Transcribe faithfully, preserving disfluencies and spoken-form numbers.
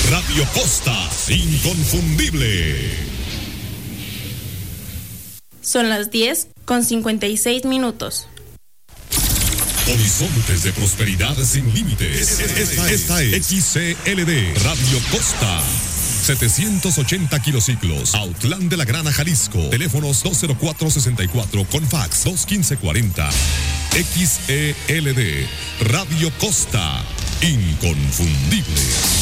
Radio Costa, inconfundible. Son las diez con cincuenta y seis minutos. Horizontes de prosperidad sin límites. Esta, esta es X C L D, Radio Costa. setecientos ochenta kilociclos, Autlán de la Grana, Jalisco. Teléfonos dos cero cuatro sesenta y cuatro con fax dos uno cinco cuarenta. X E L D, Radio Costa, inconfundible.